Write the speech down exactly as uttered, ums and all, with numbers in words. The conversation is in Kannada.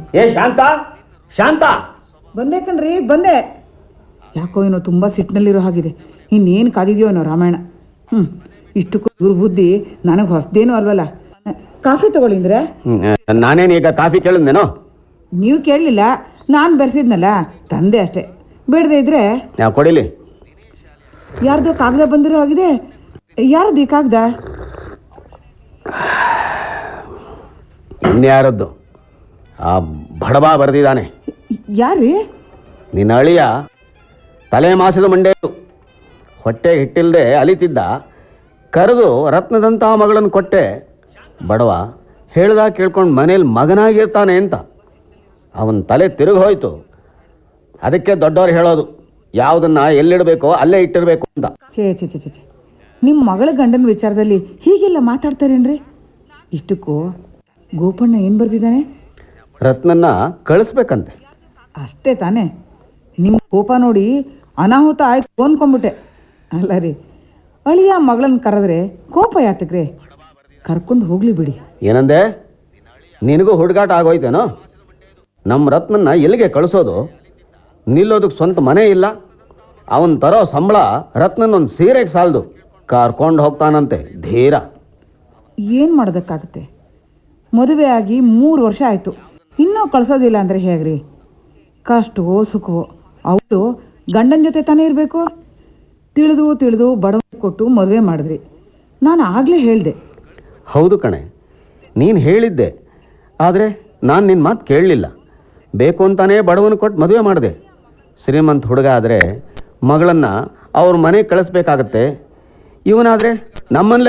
ಏ ಶಾಂತ, ಶಾಂತ ಬಂದೆ ಕಣ್ರಿ, ಬಂದೆ. ಯಾಕೋ ಏನೋ ತುಂಬ ಸಿಟ್ಟಿನಲ್ಲಿರೋ ಹಾಗಿದೆ. ಇನ್ನೇನು ಕಾದಿದೆಯೋ ಏನೋ ರಾಮಾಯಣ. ಹ್ಞೂ ಇಷ್ಟಕ್ಕೂ ದುರ್ಬುದ್ಧಿ ನನಗೆ ಹೊಸದೇನೂ ಅಲ್ವಲ್ಲ. ಕಾಫಿ ತಗೊಳ್ಳಿಂದ್ರೆ. ನಾನೇನು ಈಗ ಕಾಫಿ ಕೇಳಿದ್ನೇನೋ? ನೀವು ಕೇಳಲಿಲ್ಲ, ನಾನು ಬೆರೆಸಿದ್ನಲ್ಲ ತಂದೆ ಅಷ್ಟೇ. ಬೇಡದೆ ಇದ್ರೆ ನಾವು ಕೊಡಿಲಿ. ಯಾರ್ದೋ ಕಾಗದ ಬಂದಿರೋ ಆಗಿದೆ. ಯಾರದ್ದು ಈ ಕಾಗದ? ಇನ್ಯಾರದ್ದು? ಆ ಬಡವ ಬರೆದಿದ್ದಾನೆ. ಯಾರೀ? ನಿನ್ನ ಅಳಿಯ ತಲೆ ಮಾಸದ ಮಂಡೆಯದು. ಹೊಟ್ಟೆ ಹಿಟ್ಟಿಲ್ಲದೆ ಅಲಿತಿದ್ದ. ಕರೆದು ರತ್ನದಂತಹ ಮಗಳನ್ನು ಕೊಟ್ಟೆ. ಬಡವ ಹೇಳ್ದಾಗ ಕೇಳ್ಕೊಂಡು ಮನೇಲಿ ಮಗನಾಗಿರ್ತಾನೆ ಅಂತ. ಅವನ ತಲೆ ತಿರುಗಿ ಹೋಯ್ತು. ಅದಕ್ಕೆ ದೊಡ್ಡವ್ರು ಹೇಳೋದು, ಯಾವುದನ್ನ ಎಲ್ಲಿಡಬೇಕೋ ಅಲ್ಲೇ ಇಟ್ಟಿರಬೇಕು ಅಂತ. ಛೇ ಛೇ ಛೇ ಛೇ ನಿಮ್ಮ ಮಗಳ ಗಂಡನ ವಿಚಾರದಲ್ಲಿ ಹೀಗೆಲ್ಲ ಮಾತಾಡ್ತಾರೇನ್ರಿ? ಇಷ್ಟಕ್ಕೂ ಗೋಪಣ್ಣ ಏನು ಬರ್ದಿದ್ದಾನೆ? ರತ್ನನ್ನ ಕಳಿಸ್ಬೇಕಂತೆ. ಅಷ್ಟೇ ತಾನೇ? ನಿಮ್ಮ ಕೋಪ ನೋಡಿ ಅನಾಹುತ ಆಯ್ತು ಅನ್ಕೊಂಬಿಟ್ಟೆ. ಅಲ್ಲ ರೀ, ಅಳಿಯ ಮಗಳನ್ನ ಕರೆದ್ರೆ ಕೋಪ ಯಾತಕ್ರೆ? ಕರ್ಕೊಂಡು ಹೋಗ್ಲಿ ಬಿಡಿ. ಏನಂದೆ? ನಿನಗೂ ಹುಡುಗಾಟ ಆಗೋಯ್ತೇನೋ? ನಮ್ಮ ರತ್ನನ್ನ ಎಲ್ಲಿಗೆ ಕಳಿಸೋದು? ನಿಲ್ಲೋದಕ್ಕೆ ಸ್ವಂತ ಮನೆ ಇಲ್ಲ. ಅವನ್ ತರೋ ಸಂಬಳ ರತ್ನನ್ನೊಂದು ಸೀರೆಗೆ ಸಾಲದು. ಕರ್ಕೊಂಡು ಹೋಗ್ತಾನಂತೆ ಧೀರ. ಏನು ಮಾಡೋದಕ್ಕಾಗುತ್ತೆ? ಮದುವೆ ಆಗಿ ಮೂರು ವರ್ಷ ಆಯಿತು, ಇನ್ನೂ ಕಳ್ಸೋದಿಲ್ಲ ಅಂದರೆ ಹೇಗ್ರಿ? ಕಷ್ಟವೋ ಸುಖವೋ ಅವಳು ಗಂಡನ ಜೊತೆ ತಾನೇ ಇರಬೇಕು. ತಿಳಿದು ತಿಳಿದು ಬಡವ ಕೊಟ್ಟು ಮದುವೆ ಮಾಡಿದ್ರಿ. ನಾನು ಆಗಲೇ ಹೇಳಿದೆ. ಹೌದು ಕಣೆ, ನೀನು ಹೇಳಿದ್ದೆ. ಆದರೆ ನಾನು ನಿನ್ನ ಮಾತು ಕೇಳಲಿಲ್ಲ. ಬೇಕು ಅಂತಾನೇ ಬಡವನ ಕೊಟ್ಟು ಮದುವೆ ಮಾಡಿದೆ. ಶ್ರೀಮಂತ ಹುಡುಗ ಆದರೆ ಮಗಳನ್ನು ಅವ್ರ ಮನೆಗೆ ಕಳಿಸ್ಬೇಕಾಗತ್ತೆ. ಇವನಾದರೆ ನಮ್ಮಲ್ಲೇ